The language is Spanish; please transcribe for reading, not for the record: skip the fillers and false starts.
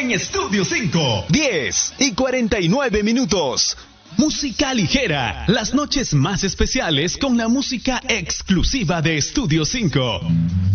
en Estudio 5. 10:49. Música ligera, las noches más especiales con la música exclusiva de Estudio 5.